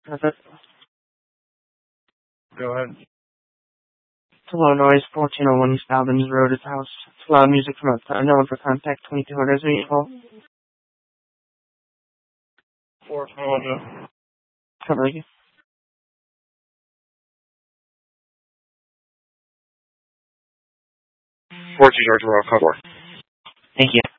That's it. Go ahead. It's a low noise, 1401 East Albans Road, his house. It's loud music from outside. No one for contact, 2200 is the call. 400. Cover you. 14 George Royal, cover. Thank you.